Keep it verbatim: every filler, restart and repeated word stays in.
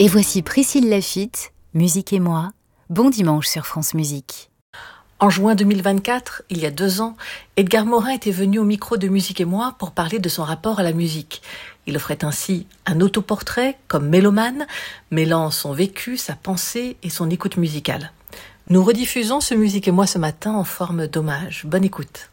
Et voici Priscille Laffitte, Musique et moi. Bon dimanche sur France Musique. En juin deux mille vingt-quatre, il y a deux ans, Edgar Morin était venu au micro de Musique et moi pour parler de son rapport à la musique. Il offrait ainsi un autoportrait comme mélomane, mêlant son vécu, sa pensée et son écoute musicale. Nous rediffusons ce Musique et moi ce matin en forme d'hommage. Bonne écoute.